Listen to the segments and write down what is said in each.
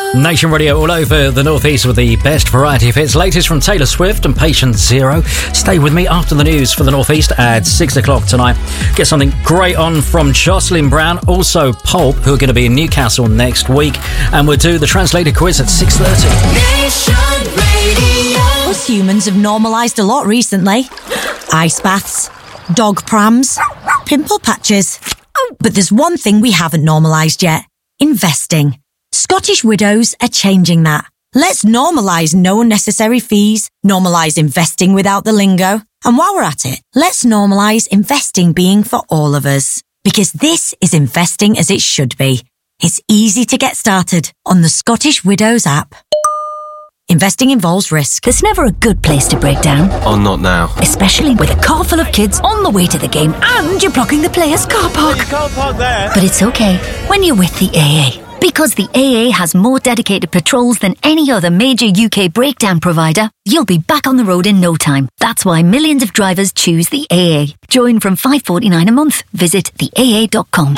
Nation Radio all over the Northeast with the best variety of hits. Latest from Taylor Swift and Patient Zero. Stay with me after the news for the Northeast at 6 o'clock tonight. Get something great on from Jocelyn Brown. Also Pulp, who are going to be in Newcastle next week. And we'll do the translated quiz at 6:30. Nation Radio. Us humans have normalised a lot recently. Ice baths, dog prams, pimple patches. But there's one thing we haven't normalised yet. Investing. Scottish Widows are changing that. Let's normalise no unnecessary fees, normalise investing without the lingo, and while we're at it, let's normalise investing being for all of us. Because this is investing as it should be. It's easy to get started on the Scottish Widows app. Investing involves risk. There's never a good place to break down. Oh, not now. Especially with a car full of kids on the way to the game and you're blocking the players' car park. You can't park there. But it's okay when you're with the AA. Because the AA has more dedicated patrols than any other major UK breakdown provider, you'll be back on the road in no time. That's why millions of drivers choose the AA. Join from $5.49 a month. Visit theaa.com.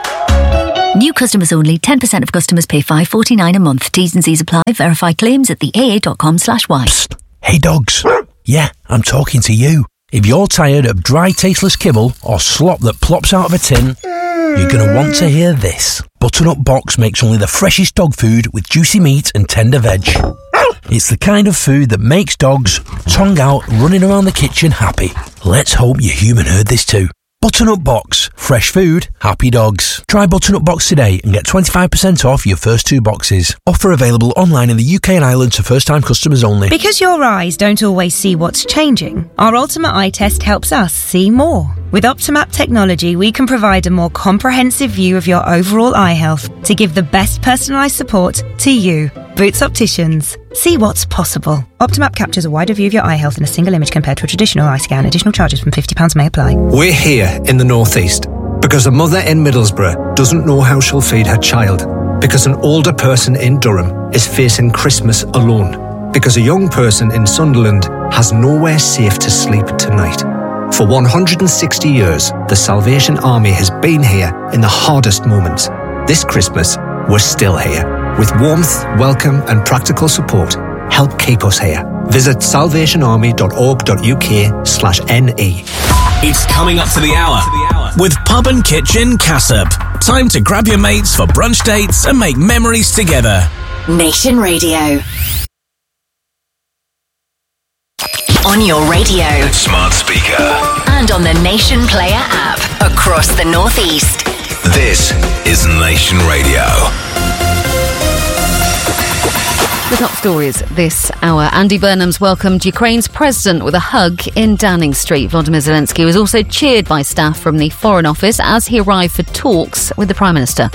New customers only. 10% of customers pay $5.49 a month. T's and C's apply. Verify claims at theaa.com/y. Psst. Hey dogs. Yeah, I'm talking to you. If you're tired of dry, tasteless kibble or slop that plops out of a tin, you're going to want to hear this. Butternut Box makes only the freshest dog food with juicy meat and tender veg. It's the kind of food that makes dogs, tongue out, running around the kitchen happy. Let's hope your human heard this too. Butternut Box. Fresh food, happy dogs. Try Butternut Box today and get 25% off your first 2 boxes. Offer available online in the UK and Ireland to first-time customers only. Because your eyes don't always see what's changing, our Ultimate Eye Test helps us see more. With Optimap technology, we can provide a more comprehensive view of your overall eye health to give the best personalised support to you. Boots Opticians. See what's possible. Optimap captures a wider view of your eye health in a single image compared to a traditional eye scan. Additional charges from £50 may apply. We're here in the Northeast because a mother in Middlesbrough doesn't know how she'll feed her child. Because an older person in Durham is facing Christmas alone. Because a young person in Sunderland has nowhere safe to sleep tonight. For 160 years, the Salvation Army has been here in the hardest moments. This Christmas, we're still here. With warmth, welcome and practical support, help keep us here. Visit salvationarmy.org.uk/NE. It's coming up to the hour with Pub and Kitchen Cassop. Time to grab your mates for brunch dates and make memories together. Nation Radio. On your radio, Smart speaker, and on the Nation Player app across the Northeast. this is Nation Radio. The top stories this hour. Andy Burnham's welcomed Ukraine's president with a hug in Downing Street. Volodymyr Zelensky was also cheered by staff from the Foreign Office as he arrived for talks with the Prime Minister.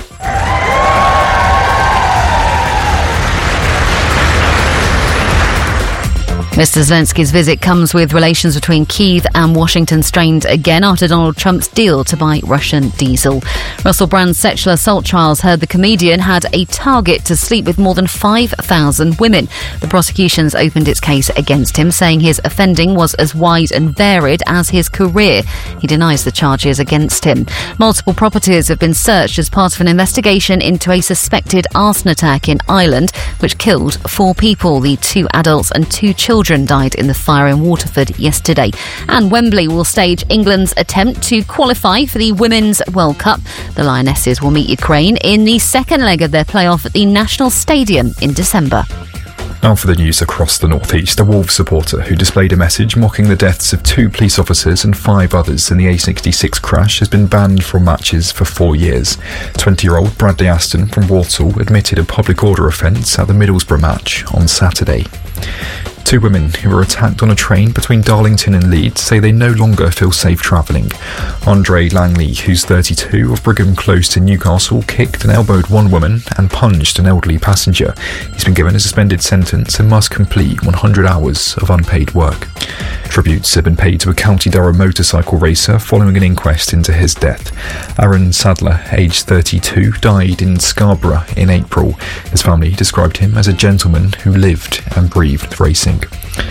Mr. Zelensky's visit comes with relations between Kyiv and Washington strained again after Donald Trump's deal to buy Russian diesel. Russell Brand's sexual assault trials heard the comedian had a target to sleep with more than 5,000 women. The prosecution's opened its case against him, saying his offending was as wide and varied as his career. He denies the charges against him. Multiple properties have been searched as part of an investigation into a suspected arson attack in Ireland, which killed 4 people. The 2 adults and 2 children died in the fire in Waterford yesterday. And Wembley will stage England's attempt to qualify for the Women's World Cup. The Lionesses will meet Ukraine in the second leg of their playoff at the National Stadium in December. Now for the news across the Northeast. A Wolves supporter who displayed a message mocking the deaths of 2 police officers and 5 others in the A66 crash has been banned from matches for 4 years. 20-year-old Bradley Aston from Walsall admitted a public order offence at the Middlesbrough match on Saturday. 2 women who were attacked on a train between Darlington and Leeds say they no longer feel safe travelling. Andre Langley, who's 32, of Brigham Close in Newcastle, kicked and elbowed 1 woman and punched an elderly passenger. He's been given a suspended sentence and must complete 100 hours of unpaid work. Tributes have been paid to a County Durham motorcycle racer following an inquest into his death. Aaron Sadler, aged 32, died in Scarborough in April. His family described him as a gentleman who lived and breathed racing.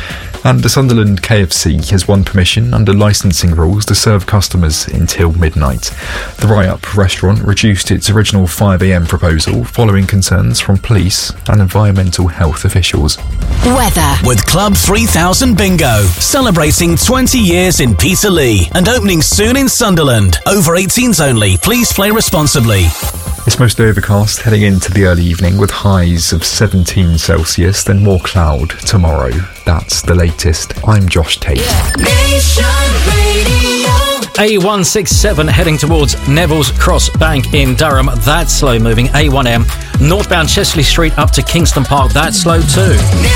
And the Sunderland KFC has won permission under licensing rules to serve customers until midnight. The Write-Up restaurant reduced its original 5 a.m. proposal following concerns from police and environmental health officials. Weather. With Club 3000 Bingo, celebrating 20 years in Peterlee and opening soon in Sunderland. Over 18s only. Please play responsibly. It's mostly overcast heading into the early evening with highs of 17 Celsius, then more cloud tomorrow. That's the latest. I'm Josh Tate. A167 heading towards Neville's Cross Bank in Durham. That's slow moving. A1M northbound Chesley Street up to Kingston Park. That's slow too.